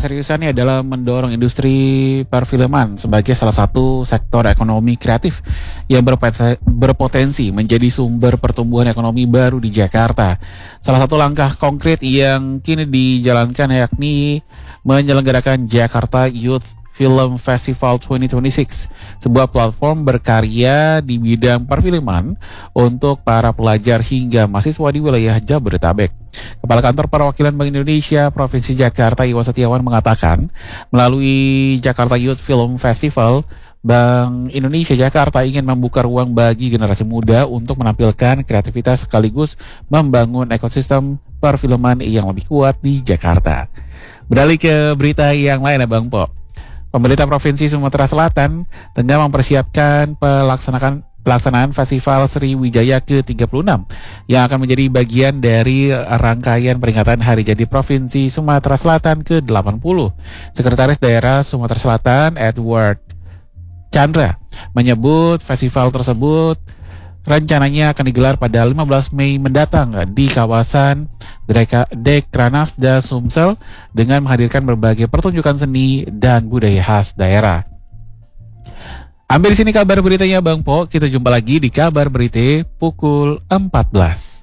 keseriusannya adalah mendorong industri perfilman sebagai salah satu sektor ekonomi kreatif yang berpotensi menjadi sumber pertumbuhan ekonomi baru di Jakarta. Salah satu langkah konkret yang kini dijalankan yakni menyelenggarakan Jakarta Youth Film Festival 2026, sebuah platform berkarya di bidang perfilman untuk para pelajar hingga mahasiswa di wilayah Jabodetabek. Kepala Kantor Perwakilan Bank Indonesia Provinsi Jakarta Iwan Setiawan mengatakan, melalui Jakarta Youth Film Festival, Bank Indonesia Jakarta ingin membuka ruang bagi generasi muda untuk menampilkan kreativitas sekaligus membangun ekosistem perfilman yang lebih kuat di Jakarta. Beralih ke berita yang lain ya Bang Po. Pemerintah Provinsi Sumatera Selatan tengah mempersiapkan pelaksanaan Festival Sriwijaya ke-36 yang akan menjadi bagian dari rangkaian peringatan Hari Jadi Provinsi Sumatera Selatan ke-80. Sekretaris Daerah Sumatera Selatan Edward Chandra menyebut festival tersebut rencananya akan digelar pada 15 Mei mendatang di kawasan Dekranasda Sumsel dengan menghadirkan berbagai pertunjukan seni dan budaya khas daerah. Ambil di sini kabar beritanya Bang Po, kita jumpa lagi di kabar berita pukul 14.